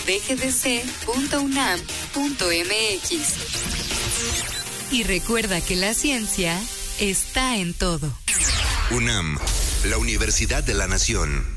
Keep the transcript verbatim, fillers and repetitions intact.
b g d c punto u n a m punto m x. Y recuerda que la ciencia está en todo. UNAM, la Universidad de la Nación.